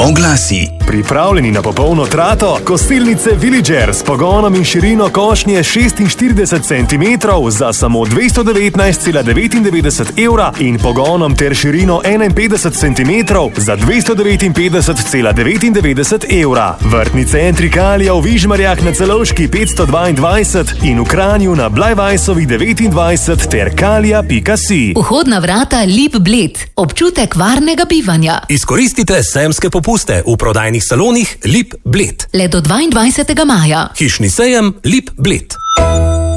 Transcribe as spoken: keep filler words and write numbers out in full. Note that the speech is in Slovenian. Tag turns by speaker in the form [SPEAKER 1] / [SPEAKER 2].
[SPEAKER 1] Oglasi.
[SPEAKER 2] Pripravljeni na popolno trato? Kostilnice Villager s pogonom in širino košnje šestinštirideset centimetrov za samo dvesto devetnajst cela devetindevetdeset evra in pogonom ter širino enainpetdeset centimetrov za dvesto devetinpetdeset cela devetindevetdeset evra. Vrtni centri Kalija v Vižmarjah na Celovški petsto dvaindvajset in v Kranju na Blajvajsovi devetindvajset ter kalija pika si.
[SPEAKER 3] Vhodna vrata Lip Bled. Občutek varnega bivanja.
[SPEAKER 4] Izkoristite sejemske popuste v prodajnih salonih Lip Bled.
[SPEAKER 3] Le do dvaindvajsetega maja.
[SPEAKER 4] Hišni sejem Lip Bled.